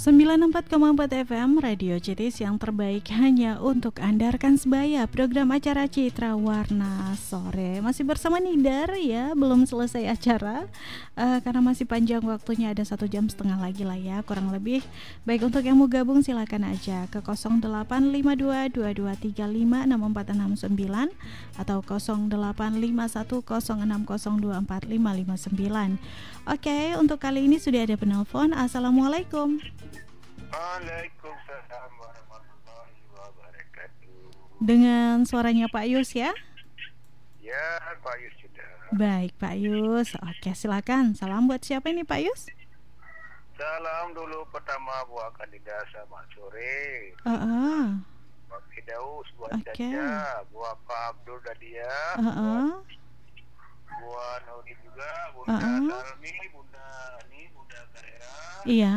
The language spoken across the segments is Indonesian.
94,4 FM Radio Citis yang terbaik hanya untuk Anda. Rekan sebaya, program acara Citra Warna Sore masih bersama Nidar ya, belum selesai acara karena masih panjang waktunya, ada 1,5 jam lagi lah ya kurang lebih. Baik, untuk yang mau gabung silakan aja ke 085222356469 atau 085106024559. Oke, untuk kali ini sudah ada penelpon. Assalamualaikum. Waalaikumsalam warahmatullahi wabarakatuh. Dengan suaranya Pak Yus ya? Ya, Pak Yus sudah. Baik Pak Yus. Oke, silakan. Salam buat siapa ini Pak Yus? Salam dulu pertama buat kandidat selamat sore. Buat Fidaus, buat Caca, buat Pak Abdul Dadia, buat Nuri juga, Bunda Salmi, Bunda Karera. Iya.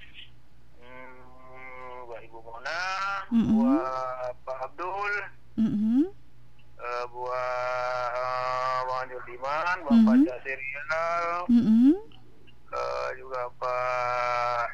Buat Ibu Mona, buat Pak Abdul, buat Bang Juldiman, buat Pak Jasirial, juga Pak,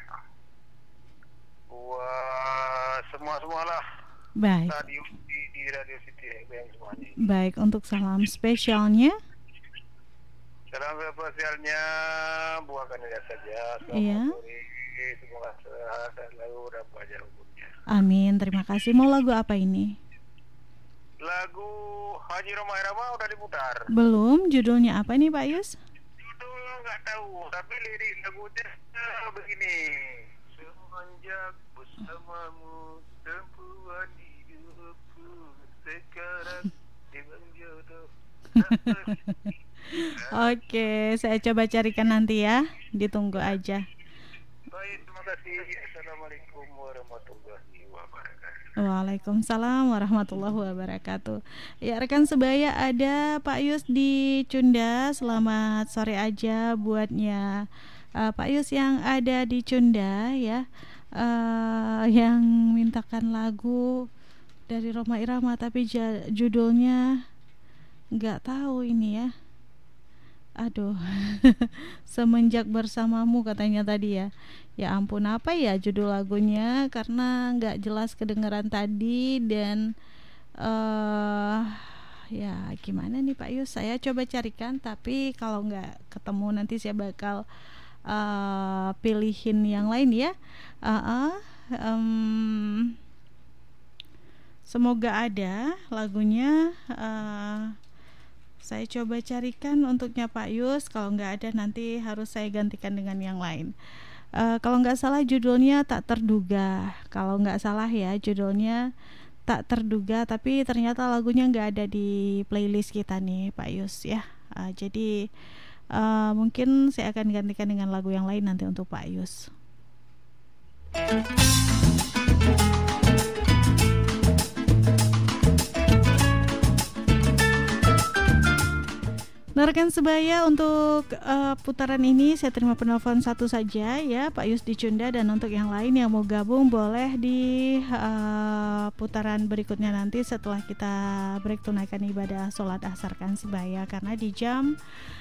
buat semua-semualah. Baik. Di Radio City FM semuanya. Baik, untuk salam spesialnya. Salam spesialnya buat kandidat saja. Iya. Semoga sehat dan lalu dapat panjang umurnya. Amin, terima kasih. Mau lagu apa ini? Lagu Haji Roma Irama udah diputar. Belum, judulnya apa nih Pak Yus? Judul nggak tahu, tapi lirik lagunya begini. Semenjak bersamamu tempuan hidupku, sekarang dengan jodoh. Oke, saya coba carikan nanti ya. Ditunggu aja. Baik, terima kasih. Assalamualaikum warahmatullahi wabarakatuh. Waalaikumsalam warahmatullahi wabarakatuh. Ya, rekan sebaya, ada Pak Yus di Cunda. Selamat sore aja buatnya Pak Yus yang ada di Cunda ya, yang mintakan lagu dari Roma Irama, tapi judulnya nggak tahu ini ya. Aduh. Semenjak bersamamu katanya tadi ya. Ya ampun, apa ya judul lagunya, karena nggak jelas kedengeran tadi. Dan ya gimana nih Pak Yus, saya coba carikan, tapi kalau nggak ketemu nanti saya bakal pilihin yang lain ya. Semoga ada lagunya. Saya coba carikan untuknya Pak Yus. Kalau nggak ada nanti harus saya gantikan dengan yang lain. Kalau nggak salah judulnya Tak Terduga. Kalau nggak salah ya judulnya Tak Terduga. Tapi ternyata lagunya nggak ada di playlist kita nih Pak Yus ya. Jadi mungkin saya akan gantikan dengan lagu yang lain nanti untuk Pak Yus. Nah, rekan sebaya, untuk putaran ini saya terima penelpon satu saja ya, Pak Yus di Cunda. Dan untuk yang lain yang mau gabung boleh di putaran berikutnya nanti setelah kita break tunaikan ibadah sholat asar kan sebaya. Karena di jam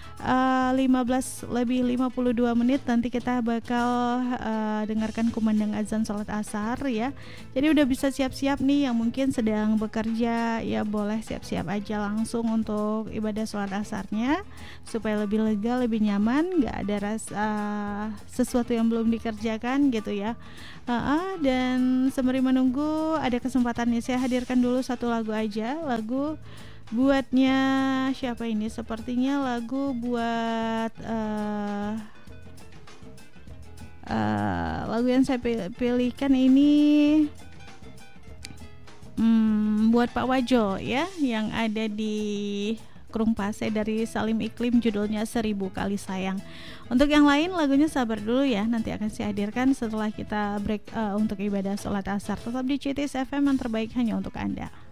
15:52 nanti kita bakal dengarkan kumandang azan sholat asar ya. Jadi udah bisa siap-siap nih yang mungkin sedang bekerja ya, boleh siap-siap aja langsung untuk ibadah sholat asarnya supaya lebih lega, lebih nyaman, nggak ada rasa sesuatu yang belum dikerjakan gitu ya. Dan sembari menunggu ada kesempatannya, saya hadirkan dulu satu lagu aja. Lagu buatnya siapa ini? Sepertinya lagu buat lagu yang saya pilihkan ini buat Pak Wajo ya, yang ada di Krung Pase dari Salim Iklim, judulnya 1000 Kali Sayang. Untuk yang lain lagunya sabar dulu ya, nanti akan saya hadirkan setelah kita break untuk ibadah sholat asar. Tetap di CTS FM yang terbaik hanya untuk Anda.